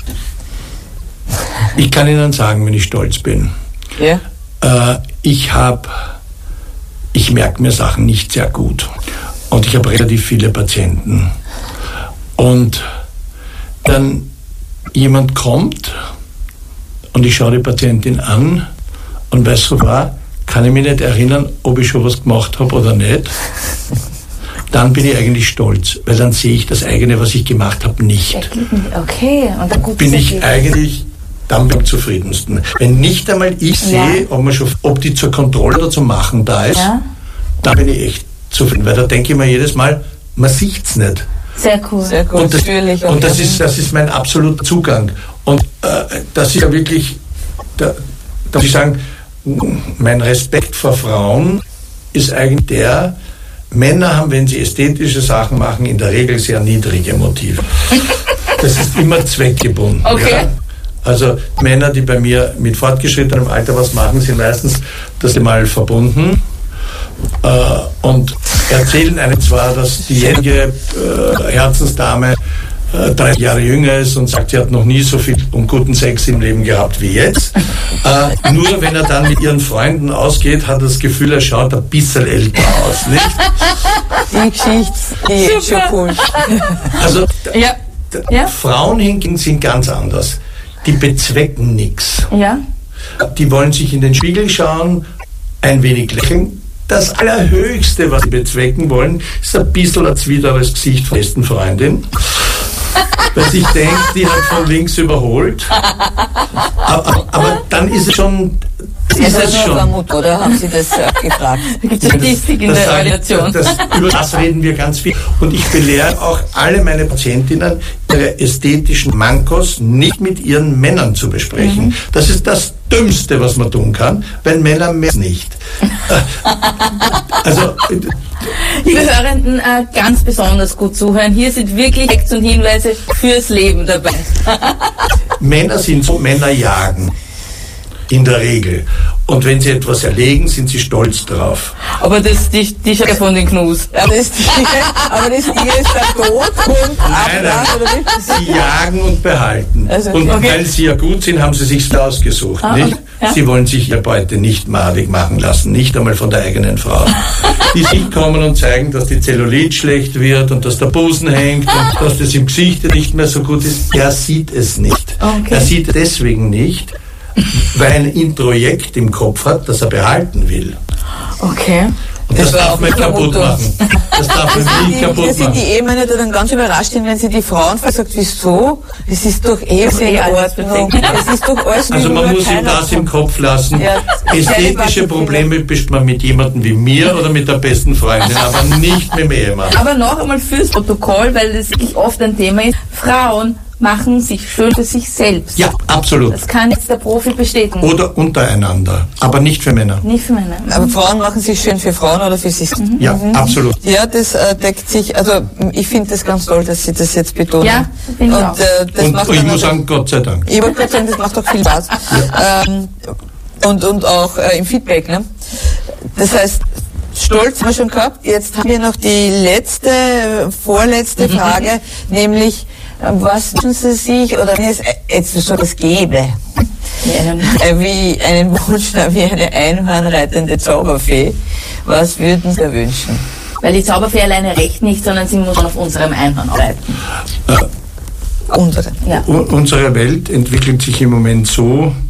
Speaker 1: Ich kann Ihnen sagen, wenn ich stolz bin.
Speaker 2: Ja.
Speaker 1: Äh, ich habe, ich merke mir Sachen nicht sehr gut und ich habe relativ viele Patienten. Und dann jemand kommt und ich schaue die Patientin an und weiß so war, kann ich mich nicht erinnern, ob ich schon was gemacht habe oder nicht. Dann bin ich eigentlich stolz, weil dann sehe ich das eigene, was ich gemacht habe, nicht.
Speaker 3: Okay, und dann gut
Speaker 1: bin ich eigentlich dann am zufriedensten. Wenn nicht einmal ich sehe, ja. ob, man schon, ob die zur Kontrolle oder zum Machen da ist, ja. dann bin ich echt zufrieden, weil da denke ich mir jedes Mal, man sieht es nicht.
Speaker 3: Sehr cool. Sehr cool.
Speaker 1: Und das, und das, ist, das ist mein absoluter Zugang. Und äh, das ist ja wirklich, da, da muss ich sagen, mein Respekt vor Frauen ist eigentlich der, Männer haben, wenn sie ästhetische Sachen machen, in der Regel sehr niedrige Motive. Das ist immer zweckgebunden.
Speaker 3: Okay.
Speaker 1: Ja? Also Männer, die bei mir mit fortgeschrittenem Alter was machen, sind meistens das mal verbunden. Äh, und erzählen einem zwar, dass diejenige äh, Herzensdame äh, dreißig Jahre jünger ist und sagt, sie hat noch nie so viel und guten Sex im Leben gehabt wie jetzt. Äh, nur wenn er dann mit ihren Freunden ausgeht, hat er das Gefühl, er schaut ein bisschen älter aus, nicht?
Speaker 2: Die Geschichte, die ist schon cool.
Speaker 1: Also
Speaker 3: ja. Ja.
Speaker 1: Frauen hingegen sind ganz anders. Die bezwecken nichts.
Speaker 3: Ja.
Speaker 1: Die wollen sich in den Spiegel schauen, ein wenig lächeln. Das Allerhöchste, was sie bezwecken wollen, ist ein bisschen ein zwiderres Gesicht von der besten Freundin. Weil sich denkt, die hat von links überholt. Aber, aber dann ist es schon... Ist
Speaker 2: das ist schon Vermut, oder? Haben Sie das äh, gefragt?
Speaker 3: Da gibt es Statistik in der Relation.
Speaker 1: Das, das, über das reden wir ganz viel. Und ich belehre auch alle meine Patientinnen, ihre ästhetischen Mankos nicht mit ihren Männern zu besprechen. Mhm. Das ist das Dümmste, was man tun kann, weil Männer messen nicht. Also...
Speaker 3: Liebe Hörenden, äh, ganz besonders gut zuhören. Hier sind wirklich Facts und Hinweise fürs Leben dabei.
Speaker 1: Männer sind so, Männer jagen. In der Regel. Und wenn sie etwas erlegen, sind sie stolz drauf.
Speaker 3: Aber das die, die Schreie von den Knus.
Speaker 2: Ja, das Tier, aber das Tier ist der Tod und
Speaker 1: nein, nein, sie jagen und behalten. Also, und okay. Weil sie ja gut sind, haben sie sich ausgesucht. Ah, nicht? Okay. Ja. Sie wollen sich ihre Beute nicht madig machen lassen, nicht einmal von der eigenen Frau. Die sich kommen und zeigen, dass die Zellulit schlecht wird und dass der Busen hängt und dass das im Gesicht nicht mehr so gut ist. Er sieht es nicht. Okay. Er sieht es deswegen nicht, weil er ein Introjekt im Kopf hat, das er behalten will.
Speaker 3: Okay.
Speaker 1: Und das, das darf man kaputt machen. Das darf man nicht kaputt machen.
Speaker 2: Hier sind die Ehemänner, die dann ganz überrascht sind, wenn sie die Frauen sagt, wieso? Es ist doch eh in Ordnung. Es ist doch alles
Speaker 1: also man muss ihm das im Kopf lassen. Ja, ästhetische Probleme bespricht man mit jemandem wie mir oder mit der besten Freundin, aber nicht mit dem Ehemann.
Speaker 3: Aber noch einmal fürs Protokoll, weil das wirklich oft ein Thema ist. Frauen machen sich schön für sich selbst.
Speaker 1: Ja, absolut.
Speaker 3: Das kann jetzt der Profi bestätigen.
Speaker 1: Oder untereinander, aber nicht für Männer.
Speaker 3: Nicht für Männer.
Speaker 2: Aber Frauen machen sich schön für Frauen oder für sich?
Speaker 1: Mhm. Ja, mhm. absolut.
Speaker 2: Ja, das äh, deckt sich, also ich finde das ganz toll, dass Sie das jetzt betonen.
Speaker 3: Ja, bin ich
Speaker 2: und,
Speaker 3: auch.
Speaker 2: Äh, das
Speaker 1: und
Speaker 2: macht
Speaker 1: ich muss sagen, Gott sei Dank.
Speaker 2: Ich wollte gerade sagen, das macht doch viel Spaß. Ja. Ähm, und, und auch äh, im Feedback. Ne? Das heißt, Stolz haben wir schon gehabt. Jetzt haben wir noch die letzte, vorletzte Frage, mhm. nämlich, was wünschen Sie sich, oder wenn es jetzt so etwas gäbe, ja. wie einen Wunsch, wie eine einhornreitende Zauberfee, was würden Sie wünschen?
Speaker 3: Weil die Zauberfee alleine reicht nicht, sondern sie muss auf unserem Einhorn reiten.
Speaker 1: Äh,
Speaker 2: unsere.
Speaker 1: Ja. Unsere Welt entwickelt sich im Moment so,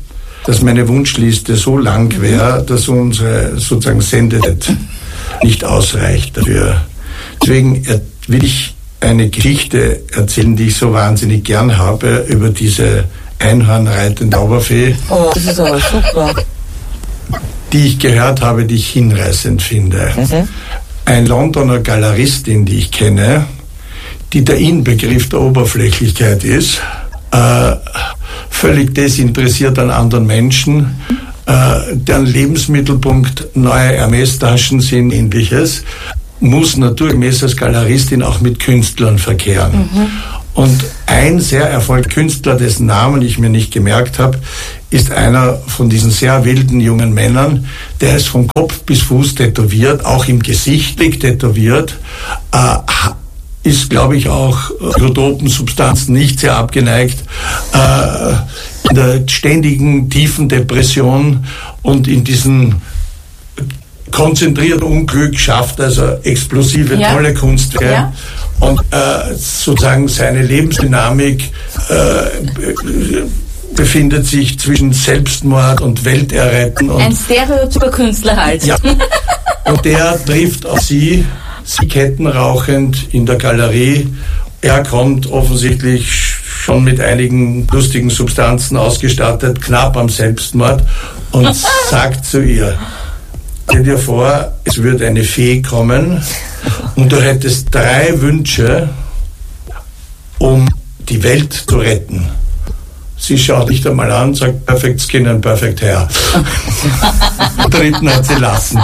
Speaker 1: dass meine Wunschliste so lang wäre, dass unsere sozusagen Sendezeit nicht ausreicht dafür. Deswegen will ich eine Geschichte erzählen, die ich so wahnsinnig gern habe, über diese einhornreitende Zauberfee.
Speaker 2: Oh, das ist aber super.
Speaker 1: Die ich gehört habe, die ich hinreißend finde. Mhm. Ein Londoner Galeristin, die ich kenne, die der Inbegriff der Oberflächlichkeit ist, äh, völlig desinteressiert an anderen Menschen, äh, deren Lebensmittelpunkt neue Hermes-Taschen sind, ähnliches, muss naturgemäß als Galeristin auch mit Künstlern verkehren. Mhm. Und ein sehr erfolgreicher Künstler, dessen Namen ich mir nicht gemerkt habe, ist einer von diesen sehr wilden jungen Männern, der ist von Kopf bis Fuß tätowiert, auch im Gesicht liegt tätowiert, äh, ist, glaube ich, auch psychotropen Substanzen nicht sehr abgeneigt, äh, in der ständigen tiefen Depression und in diesen konzentrierten Unglück schafft, also explosive, ja. tolle Kunstwerke. Ja. Und äh, sozusagen seine Lebensdynamik äh, befindet sich zwischen Selbstmord und Welterretten. Und
Speaker 3: ein stereotyper Künstler halt.
Speaker 1: Ja. Und der trifft auf sie, sie kettenrauchend in der Galerie. Er kommt offensichtlich schon mit einigen lustigen Substanzen ausgestattet, knapp am Selbstmord, und sagt zu ihr: Stell dir vor, es würde eine Fee kommen und du hättest drei Wünsche, um die Welt zu retten. Sie schaut nicht einmal an und sagt, perfect skin and perfect hair. Den dritten hat sie lassen.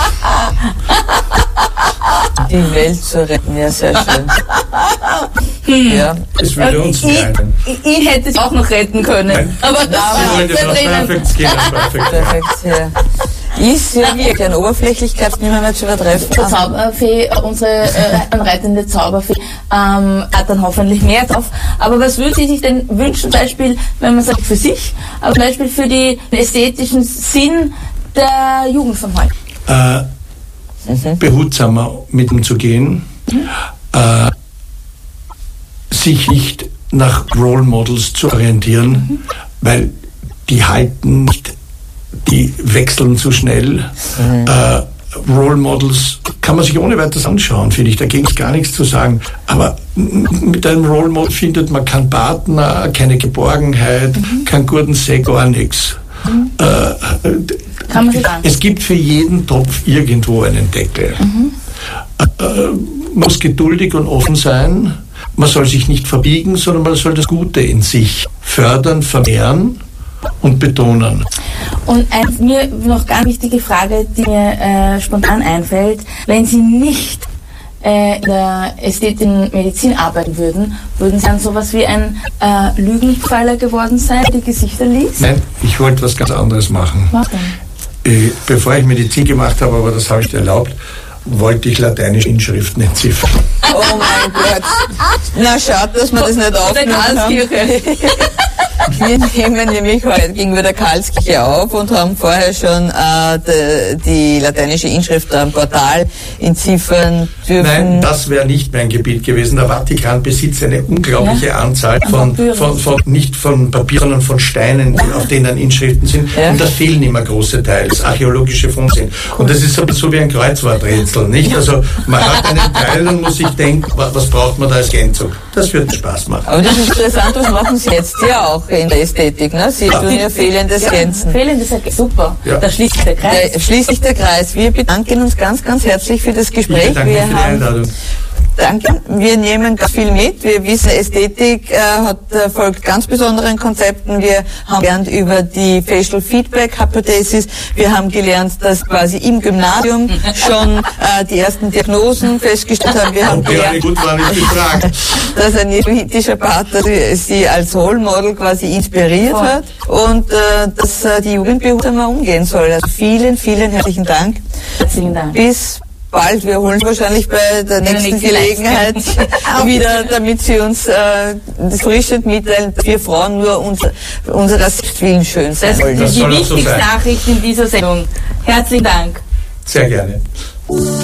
Speaker 2: Die Welt zu retten, ja, sehr schön. Hm. Ja.
Speaker 1: Das würde uns freuen.
Speaker 3: Ich, ich hätte es auch noch retten können. Nein. Aber das
Speaker 1: war nicht perfect skin and perfect hair. Perfekt hair.
Speaker 2: Ist ja wirklich eine Oberflächlichkeit, die man nicht zu übertreffen kann.
Speaker 3: Die Zauberfee, unsere äh, reitende Zauberfee, ähm, hat dann hoffentlich mehr drauf. Aber was würde sie sich denn wünschen, zum Beispiel, wenn man sagt für sich, aber zum Beispiel für den ästhetischen Sinn der Jugend von heute?
Speaker 1: Äh, mhm. Behutsamer mit umzugehen, mhm. äh, sich nicht nach Role Models zu orientieren, mhm. weil die halten nicht, die wechseln zu schnell. Mhm. Äh, Role Models kann man sich ohne weiteres anschauen, finde ich. Dagegen ist gar nichts zu sagen. Aber mit einem Role Model findet man keinen Partner, keine Geborgenheit, mhm. keinen guten Sex, gar nichts. Mhm. Äh,
Speaker 3: kann man sich an.
Speaker 1: Es gibt für jeden Topf irgendwo einen Deckel. Mhm. Äh, man muss geduldig und offen sein. Man soll sich nicht verbiegen, sondern man soll das Gute in sich fördern, vermehren und betonen.
Speaker 3: Und eine mir noch ganz wichtige Frage, die mir äh, spontan einfällt: Wenn Sie nicht äh, in der ästhetischen Medizin arbeiten würden, würden Sie dann sowas wie ein äh, Lügenpfeiler geworden sein, der die Gesichter liest?
Speaker 1: Nein, ich wollte was ganz anderes machen.
Speaker 3: Was denn?
Speaker 1: Äh, bevor ich Medizin gemacht habe, aber das habe ich erlaubt, wollte ich lateinische Inschriften entziffern.
Speaker 2: Oh mein Gott. Na, schaut, dass man das nicht aufnehmen kann. Wir nehmen nämlich heute gegenüber der Karlskirche auf und haben vorher schon äh, de, die lateinische Inschrift am Portal entziffern dürfen.
Speaker 1: Nein, das wäre nicht mein Gebiet gewesen. Der Vatikan besitzt eine unglaubliche ja? Anzahl von, von, von, nicht von Papier, sondern von Steinen, ja. auf denen Inschriften sind. Ja. Und da fehlen immer große Teile, das archäologische Funde sind. Und das ist so wie ein Kreuzworträtsel, nicht? Also man hat einen Teil und muss sich denken, was braucht man da als Gänzung? Das wird Spaß machen.
Speaker 2: Aber das ist interessant, was machen Sie jetzt ja auch in der Ästhetik, ne? Sie ja. tun ja fehlendes Ergänzen.
Speaker 3: Ja, fehlendes Ergänzen, super. Ja. Da schließt sich der Kreis. Da schließt sich der Kreis. Wir bedanken uns ganz, ganz herzlich für das Gespräch.
Speaker 1: Ich bedanke mich für die Einladung.
Speaker 2: Danke. Wir nehmen ganz viel mit. Wir wissen, Ästhetik äh, hat äh, folgt ganz besonderen Konzepten. Wir haben gelernt über die Facial Feedback Hypothesis. Wir haben gelernt, dass quasi im Gymnasium schon äh, die ersten Diagnosen festgestellt haben. Wir haben
Speaker 1: okay,
Speaker 2: gelernt,
Speaker 1: gut war nicht gefragt.
Speaker 2: dass ein jesuitischer Pater sie als Role Model quasi inspiriert oh. hat und äh, dass äh, die Jugendbehutsamer umgehen soll. Also vielen, vielen herzlichen Dank.
Speaker 3: Herzlichen Dank.
Speaker 2: Bis bald. Wir holen wahrscheinlich bei der nächsten Gelegenheit wieder, damit Sie uns äh, das frischend mitteilen, dass wir Frauen nur unser, unserer Selbstwillen schön sein wollen.
Speaker 3: Das ist die wichtigste Nachricht in dieser Sendung. Herzlichen Dank.
Speaker 1: Sehr gerne.